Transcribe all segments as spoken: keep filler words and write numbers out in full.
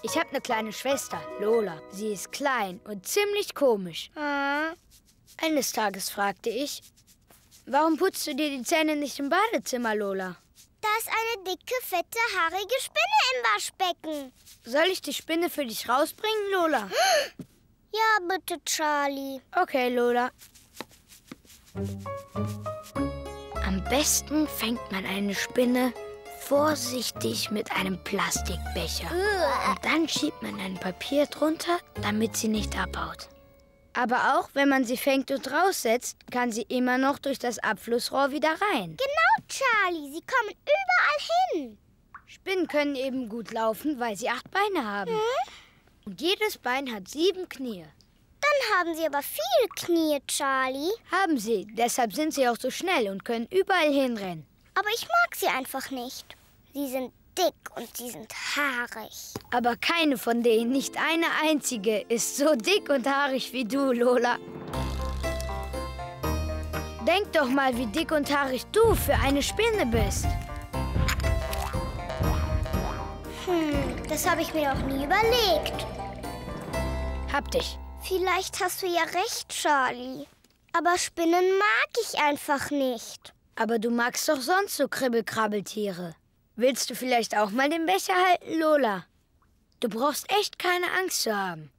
Ich habe eine kleine Schwester, Lola. Sie ist klein und ziemlich komisch. Ah. Eines Tages fragte ich, warum putzt du dir die Zähne nicht im Badezimmer, Lola? Da ist eine dicke, fette, haarige Spinne im Waschbecken. Soll ich die Spinne für dich rausbringen, Lola? Ja, bitte, Charlie. Okay, Lola. Am besten fängt man eine Spinne vorsichtig mit einem Plastikbecher. Und dann schiebt man ein Papier drunter, damit sie nicht abhaut. Aber auch wenn man sie fängt und raussetzt, kann sie immer noch durch das Abflussrohr wieder rein. Genau, Charlie. Sie kommen überall hin. Spinnen können eben gut laufen, weil sie acht Beine haben. Hm? Und jedes Bein hat sieben Knie. Dann haben sie aber viele Knie, Charlie. Haben sie. Deshalb sind sie auch so schnell und können überall hinrennen. Aber ich mag sie einfach nicht. Sie sind dick und sie sind haarig. Aber keine von denen, nicht eine einzige, ist so dick und haarig wie du, Lola. Denk doch mal, wie dick und haarig du für eine Spinne bist. Hm, das habe ich mir noch nie überlegt. Hab dich. Vielleicht hast du ja recht, Charlie. Aber Spinnen mag ich einfach nicht. Aber du magst doch sonst so Kribbelkrabbeltiere. Willst du vielleicht auch mal den Becher halten, Lola? Du brauchst echt keine Angst zu haben.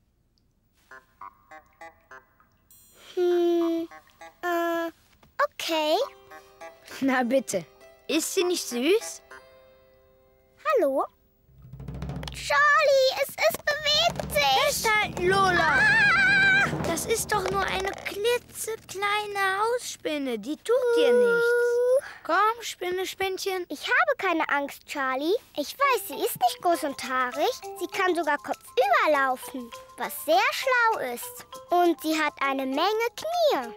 Hm, äh, okay. Na bitte. Ist sie nicht süß? Hallo? Charlie, es, es bewegt sich. Festhalten, Lola. Ah! Das ist doch nur eine klitzekleine Hausspinne. Die tut dir nichts. Komm, Spinne, Spinnchen. Ich habe keine Angst, Charlie. Ich weiß, sie ist nicht groß und haarig. Sie kann sogar kopfüber laufen, was sehr schlau ist. Und sie hat eine Menge Knie.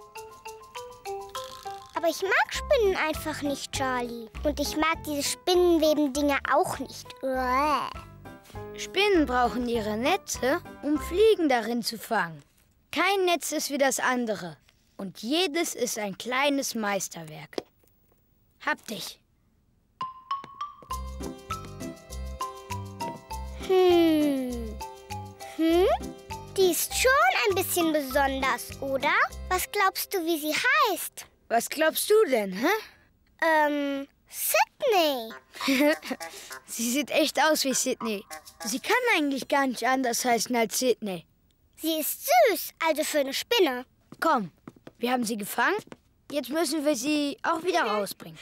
Aber ich mag Spinnen einfach nicht, Charlie. Und ich mag diese Spinnenweben-Dinger auch nicht. Uäh. Spinnen brauchen ihre Netze, um Fliegen darin zu fangen. Kein Netz ist wie das andere. Und jedes ist ein kleines Meisterwerk. Hab dich. Hm. Hm? Die ist schon ein bisschen besonders, oder? Was glaubst du, wie sie heißt? Was glaubst du denn, hä? Ähm, Sydney. Sie sieht echt aus wie Sydney. Sie kann eigentlich gar nicht anders heißen als Sydney. Sie ist süß, also für eine Spinne. Komm, wir haben sie gefangen. Jetzt müssen wir sie auch wieder rausbringen.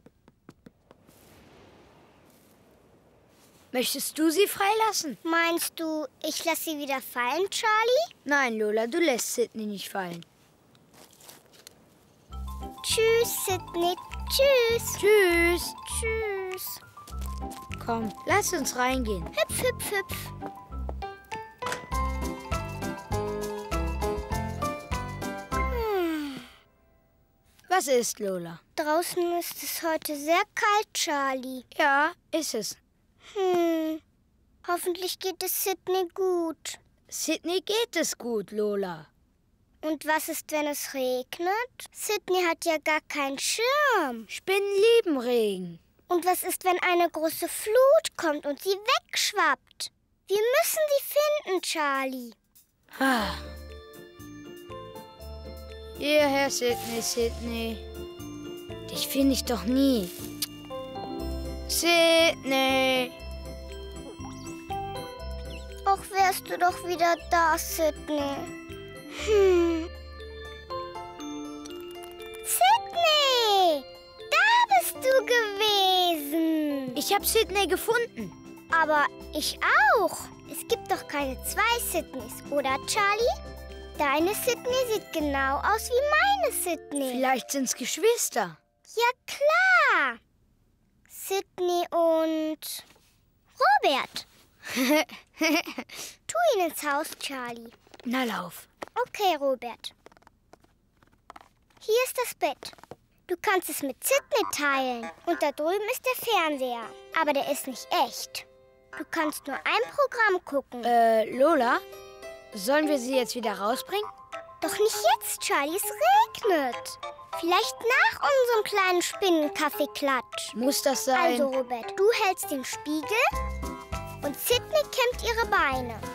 Möchtest du sie freilassen? Meinst du, ich lasse sie wieder fallen, Charlie? Nein, Lola, du lässt Sydney nicht fallen. Tschüss, Sydney. Tschüss. Tschüss. Tschüss. Komm, lass uns reingehen. Hüpf, hüpf, hüpf. Hm. Was ist, Lola? Draußen ist es heute sehr kalt, Charlie. Ja, ist es. Hm. Hoffentlich geht es Sydney gut. Sydney geht es gut, Lola. Und was ist, wenn es regnet? Sydney hat ja gar keinen Schirm. Spinnen lieben Regen. Und was ist, wenn eine große Flut kommt und sie wegschwappt? Wir müssen sie finden, Charlie. Ah. Hierher, Sydney, Sydney. Dich finde ich doch nie. Sydney. Och, wärst du doch wieder da, Sydney. Hm. Sydney! Da bist du gewesen. Ich habe Sydney gefunden. Aber ich auch. Es gibt doch keine zwei Sydneys, oder, Charlie? Deine Sydney sieht genau aus wie meine Sydney. Vielleicht sind's Geschwister. Ja, klar. Sydney und Robert. Tu ihn ins Haus, Charlie. Na, lauf. Okay, Robert. Hier ist das Bett. Du kannst es mit Sydney teilen. Und da drüben ist der Fernseher. Aber der ist nicht echt. Du kannst nur ein Programm gucken. Äh, Lola, sollen wir sie jetzt wieder rausbringen? Doch nicht jetzt, Charlie. Es regnet. Vielleicht nach unserem kleinen Spinnenkaffeeklatsch. Muss das sein? Also, Robert, du hältst den Spiegel und Sydney kämmt ihre Beine. eine.